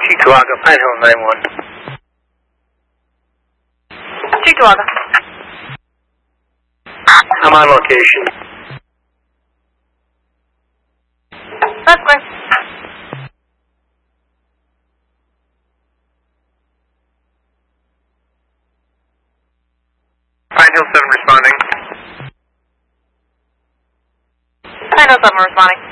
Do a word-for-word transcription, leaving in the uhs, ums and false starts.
Chickawaga, Pine Hill nine one. Chickawaga. I'm on location. That's clear. Pine Hill seven responding. Pine Hill seven responding.